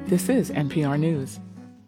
This is NPR News.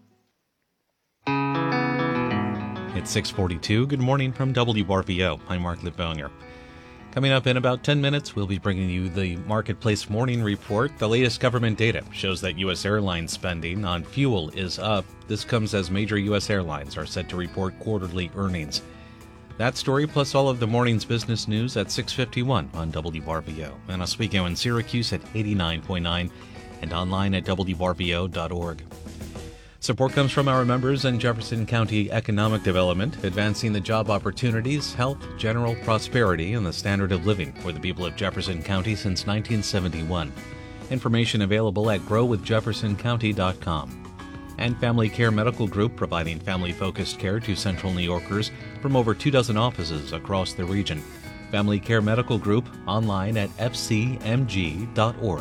It's 6:42. Good morning from WRVO. I'm Mark Litvonier. Coming up in about 10 minutes, we'll be bringing you the Marketplace Morning Report. The latest government data shows that U.S. airline spending on fuel is up. This comes as major U.S. airlines are set to report quarterly earnings. That story plus all of the morning's business news at 6:51 on WRVO. And Oswego in Syracuse at 89.9 and online at WRVO.org. Support comes from our members in Jefferson County Economic Development, advancing the job opportunities, health, general prosperity, and the standard of living for the people of Jefferson County since 1971. Information available at growwithjeffersoncounty.com. And Family Care Medical Group, providing family-focused care to Central New Yorkers from over 24 offices across the region. Family Care Medical Group, online at fcmg.org.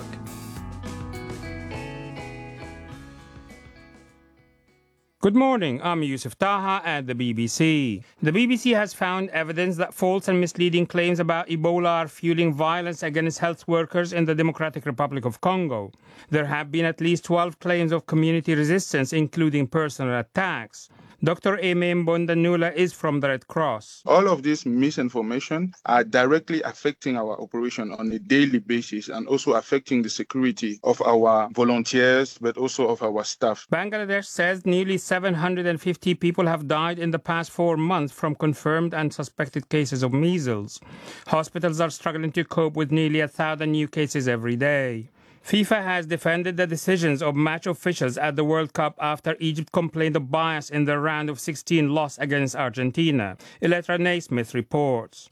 Good morning, I'm Yusuf Taha at the BBC. The BBC has found evidence that false and misleading claims about Ebola are fueling violence against health workers in the Democratic Republic of Congo. There have been at least 12 claims of community resistance, including personal attacks. Dr. Aimé Mbondanula is from the Red Cross. All of this misinformation are directly affecting our operation on a daily basis and also affecting the security of our volunteers, but also of our staff. Bangladesh says nearly 750 people have died in the past 4 months from confirmed and suspected cases of measles. Hospitals are struggling to cope with nearly 1,000 new cases every day. FIFA has defended the decisions of match officials at the World Cup after Egypt complained of bias in the round of 16 loss against Argentina. Elettra Naismith reports.